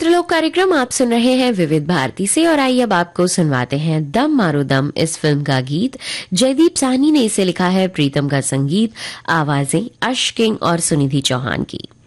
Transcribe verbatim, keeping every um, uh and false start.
चित्रलोक कार्यक्रम आप सुन रहे हैं विविध भारती से और आइए अब आपको सुनवाते हैं दम मारो दम इस फिल्म का गीत। जयदीप साहनी ने इसे लिखा है, प्रीतम का संगीत, आवाजें अर्श किंग और सुनिधि चौहान की।